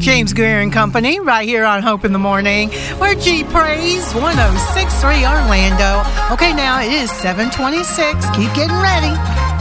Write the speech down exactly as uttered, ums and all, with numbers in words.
James Greer and Company, right here on Hope in the Morning. We're G Praise one oh six point three Orlando. Okay, now it is seven twenty-six. Keep getting ready.